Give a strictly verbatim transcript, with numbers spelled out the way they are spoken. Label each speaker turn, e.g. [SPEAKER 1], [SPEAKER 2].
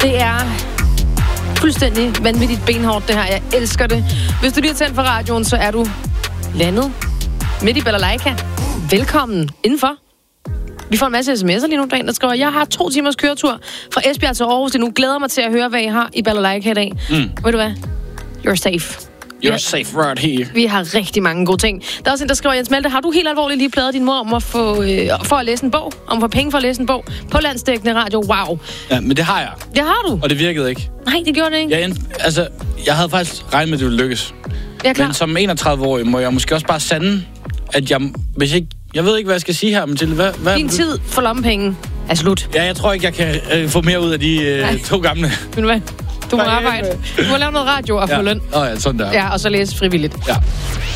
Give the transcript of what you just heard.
[SPEAKER 1] Det er fuldstændig vanvittigt benhårdt, det her. Jeg elsker det. Hvis du lige har tændt for radioen, så er du landet midt i Balalaika. Velkommen indenfor. Vi får en masse sms'er lige nu, der, der skriver, jeg har to timers køretur fra Esbjerg til Aarhus. Det nu glæder mig til at høre, hvad I har i Balalaika i dag. Mm. Ved du hvad? You're safe.
[SPEAKER 2] You're safe right here.
[SPEAKER 1] Vi har rigtig mange gode ting. Der er også en, der skriver, Jens Malte, har du helt alvorligt lige pladet din mor om at få, øh, for at læse en bog? Om at få penge for at læse en bog? På landsdækkende radio. Wow.
[SPEAKER 2] Ja, men det har jeg.
[SPEAKER 1] Det har du?
[SPEAKER 2] Og det virkede ikke.
[SPEAKER 1] Nej, det gjorde det ikke.
[SPEAKER 2] Jeg, altså, jeg havde faktisk regnet med, at det ville lykkes.
[SPEAKER 1] Jeg er klar.
[SPEAKER 2] Men som enogtredive-årig må jeg måske også bare sande, at jeg, hvis ikke, jeg ved ikke, hvad jeg skal sige her, men til hvad, hvad...
[SPEAKER 1] Din tid for lommepenge er slut.
[SPEAKER 2] Ja, jeg tror ikke, jeg kan øh, få mere ud af de øh, to gamle.
[SPEAKER 1] Ved du hvad? Du må arbejde. Du må lave noget radio og få
[SPEAKER 2] ja.
[SPEAKER 1] løn.
[SPEAKER 2] Åh oh, ja, sådan der.
[SPEAKER 1] Ja, og så læse frivilligt.
[SPEAKER 2] Ja.